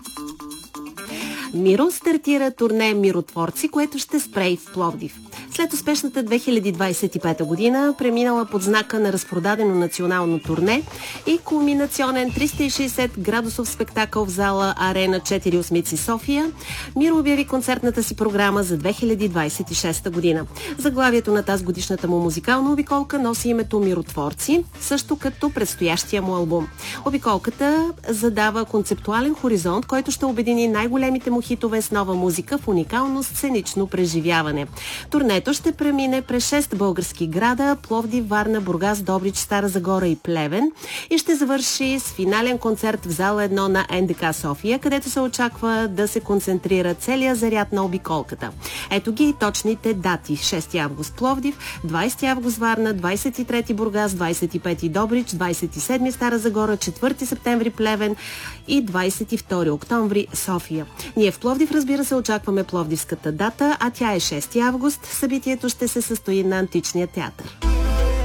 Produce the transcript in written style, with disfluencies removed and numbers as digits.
Миро стартира турне Миротворци, което ще спре и в Пловдив. След успешната 2025 година, преминала под знака на разпродадено национално турне и кулминационен 360 градусов спектакъл в зала Арена 4 Осмици София, Миро обяви концертната си програма за 2026 година. Заглавието на тази годишната му музикална обиколка носи името Миротворци, също като предстоящия му албум. Обиколката задава концептуален хоризонт, който ще обедини най-големите му хитове с нова музика в уникално сценично преживяване. Турнето ще премине през 6 български града – Пловдив, Варна, Бургас, Добрич, Стара Загора и Плевен, и ще завърши с финален концерт в зала 1 на НДК София, където се очаква да се концентрира целият заряд на обиколката. Ето ги и точните дати: 6 август Пловдив, 20 август Варна, 23 Бургас, 25 Добрич, 27 Стара Загора, 4 септември Плевен и 22 октомври София. Ние в Пловдив, разбира се, очакваме пловдивската дата, а тя е 6 август. Събитието ще се състои на Античния театър.